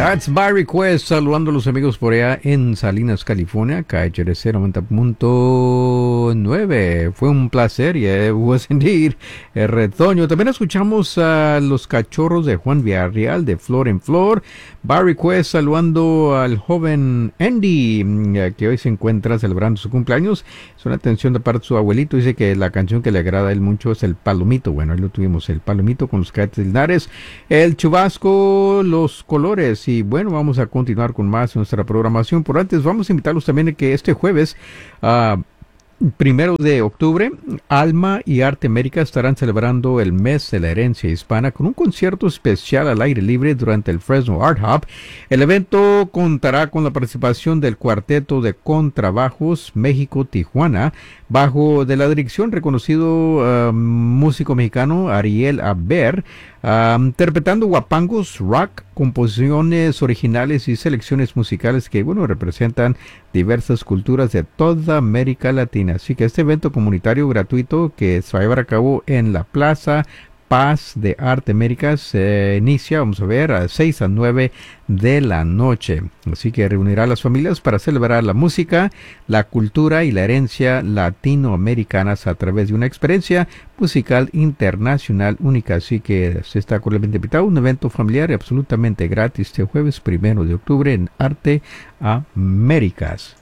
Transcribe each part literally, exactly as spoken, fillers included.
That's by request, saludando a los amigos por allá en Salinas, California, K H R C noventa punto nueve. Fue un placer, y yeah, it was indeed el retoño. También escuchamos a los cachorros de Juan Villarreal de Flor en Flor. By request, saludando al joven Andy, que hoy se encuentra celebrando su cumpleaños. Es una atención de parte de su abuelito. Dice que la canción que le agrada a él mucho es el Palomito. Bueno, ahí lo tuvimos, el Palomito con los Cadetes Linares, el Chubasco, los Colores. Y bueno, vamos a continuar con más de nuestra programación. Por antes, vamos a invitarlos también a que este jueves, uh, primero de octubre, Alma y Arte América estarán celebrando el mes de la herencia hispana con un concierto especial al aire libre durante el Fresno Art Hub. El evento contará con la participación del Cuarteto de Contrabajos México-Tijuana, bajo de la dirección reconocido uh, músico mexicano Ariel Aber, uh, interpretando guapangos, rock, composiciones originales y selecciones musicales que, bueno, representan diversas culturas de toda América Latina. Así que este evento comunitario gratuito que se va a llevar a cabo en la Plaza Paz de Arte América se inicia, vamos a ver, a seis a nueve de la noche. Así que reunirá a las familias para celebrar la música, la cultura y la herencia latinoamericanas a través de una experiencia musical internacional única. Así que se está cordialmente invitado, un evento familiar y absolutamente gratis este jueves primero de octubre en Arte Américas.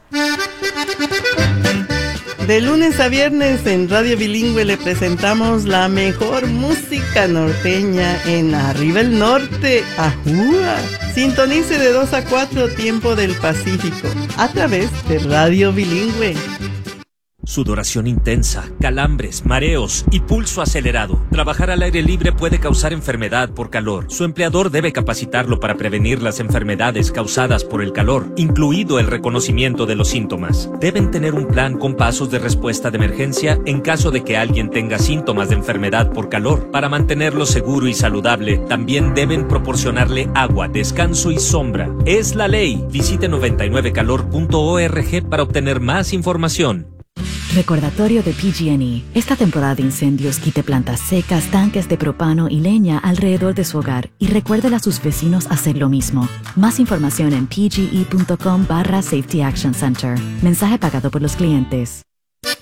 De lunes a viernes en Radio Bilingüe le presentamos la mejor música norteña en Arriba el Norte, Ajúa. Sintonice de dos a cuatro tiempo del Pacífico a través de Radio Bilingüe. Sudoración intensa, calambres, mareos y pulso acelerado. Trabajar al aire libre puede causar enfermedad por calor. Su empleador debe capacitarlo para prevenir las enfermedades causadas por el calor, incluido el reconocimiento de los síntomas. Deben tener un plan con pasos de respuesta de emergencia en caso de que alguien tenga síntomas de enfermedad por calor. Para mantenerlo seguro y saludable, también deben proporcionarle agua, descanso y sombra. Es la ley. Visite noventa y nueve calor punto org para obtener más información. Recordatorio de P G and E. Esta temporada de incendios quite plantas secas, tanques de propano y leña alrededor de su hogar y recuérdele a sus vecinos hacer lo mismo. Más información en pge.com barra Safety Action Center. Mensaje pagado por los clientes.